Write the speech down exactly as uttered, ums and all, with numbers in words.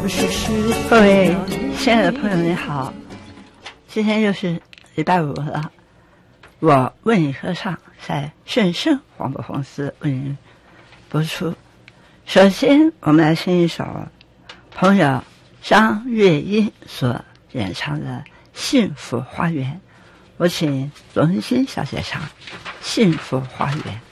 各位亲爱的朋友你好，今天又是礼拜五了，我为你歌唱在顺声广播公司为您播出。首先我们来听一首朋友张月英所演唱的《幸福花园》，我请罗文欣小姐唱《幸福花园》。